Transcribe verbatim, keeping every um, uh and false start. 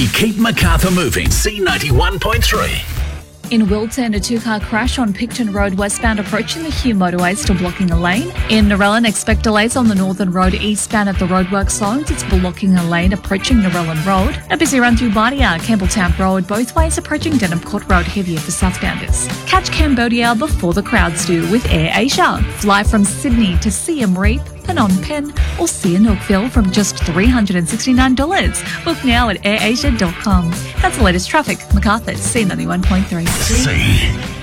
keep Macarthur moving. C ninety-one point three. In Wilton, a two-car crash on Picton Road westbound approaching the Hume motorway, still blocking a lane. In Narellan, expect delays on the Northern Road eastbound at the roadworks zones. It's blocking a lane approaching Narellan Road. A busy run through Bardia, Campbelltown Road, both ways approaching Denham Court Road, heavier for southbounders. Catch Cambodia before the crowds do with Air Asia. Fly from Sydney to Siem Reap, Phnom Penh or Sihanoukville Oakville from just three hundred sixty-nine dollars. Book now at air asia dot com. That's the latest traffic. Macarthur, C ninety-one point three. C